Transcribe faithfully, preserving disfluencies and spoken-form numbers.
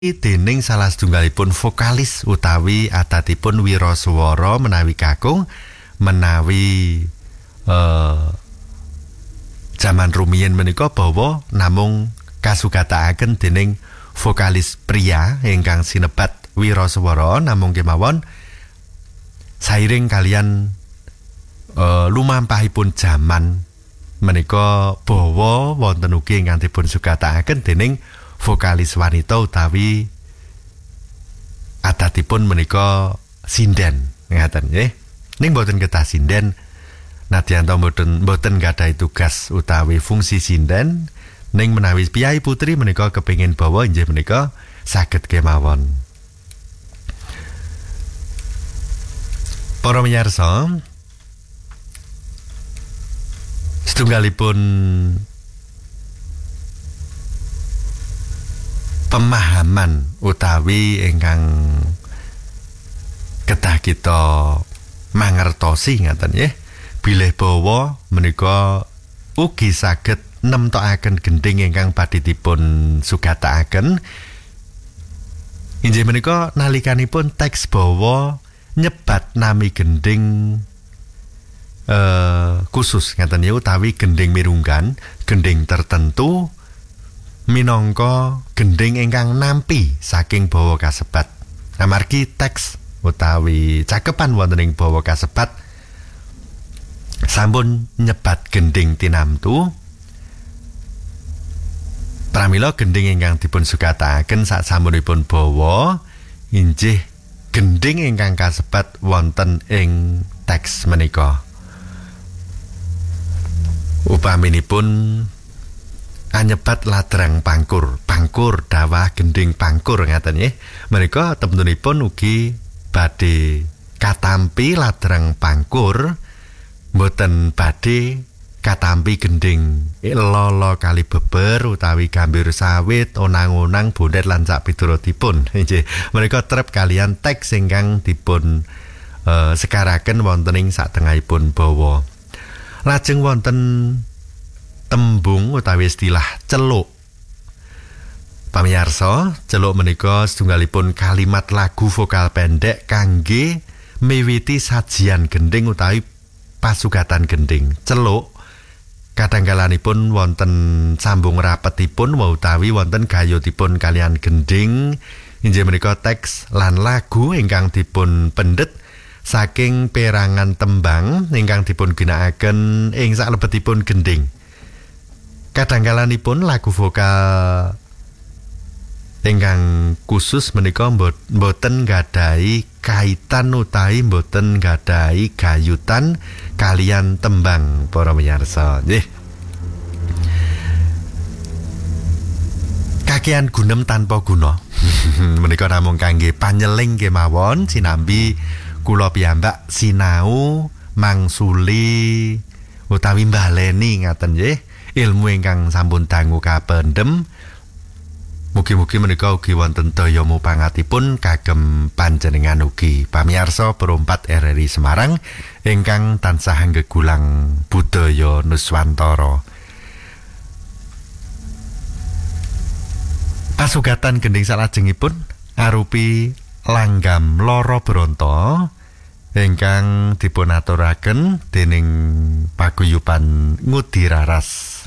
Dening salah setunggalipun vokalis utawi adatipun wiraswara menawi kakung menawi uh, zaman rumiyin menika bahwa namung kasugataken dening vokalis pria ingkang sinebat wiraswara namung kemawon sairing kalian uh, lumampahipun zaman menika bahwa wonten ugi ingkang dipun sugataken dening vokalis wanita utawi adatipun menika sinden ngaten nggih. Ning boten kedah sinden nadyan to boten boten gadahi tugas utawi fungsi sinden ning menawi piyai putri menika kepengin bawa inggih menika saged kemawon. Para miyarsa setunggalipun pemahaman utawi ingkang kedah kita mangertosi ngaten nggih bilih bawa menika ugi saged nemtokaken gending ingkang badhe dipun sugatakaken inggih menika nalikanipun teks bawa nyebat nami gending uh, khusus ngaten nggih utawi gending mirunggan gending tertentu minangka gending ingkang nampi saking bawa kasebat. Amargi teks utawi cakepan wonten ing bawa kasebat sampun nyebat gending tinamtu. Pramila gending ingkang dipun sugataken sak sampunipun bawa inggih gending ingkang kasebat wonten ing teks menika. Upaminipun anyebat ladrang pangkur, pangkur dawah gending pangkur ngaten nggih. Menika temtunipun ugi badhe katampi ladrang pangkur mboten badhe katampi gending lolo kali beber utawi gambir sawit onang-onang bondet lan sak pituturipun. Nggih, menika trep kalian teks ingkang dipun uh, sekaraken wonten ing satengahipun bawa. Lajeng wonten tembung utawi istilah celuk. Pamirsa, celuk menika setunggalipun kalimat lagu vokal pendek kangge miwiti sajian gending utawi pasugatan gending. Celuk kadangkalanipun wonten sambung rapetipun utawi wonten gayutipun kalian gending. Inggih menika teks lan lagu ingkang dipun pendet saking perangan tembang ingkang dipun ginakaken ing salebetipun gending. Kadangkalanipun lagu vokal ingkang khusus menika mboten gadahi kaitan utawi mboten gadahi gayutan kalian tembang para miyarsa nggih. Kakehan gunem tanpa guna menika namung kangge panyeling kemawon sinambi kula piyambak sinau mangsuli utawi mbaleni ngaten nggih ilmu ingkang sampun dangu kapendhem. Mugi-mugi menika ugi wonten daya mupangatipun kagem panjenengan ugi pamirsa perumpat R R I Semarang ingkang tansah gegulang budaya Nuswantara. Pasugatan gending salajengipun arupi langgam loro bronto ingkang dipunaturaken dening paguyuban Ngudi Raras.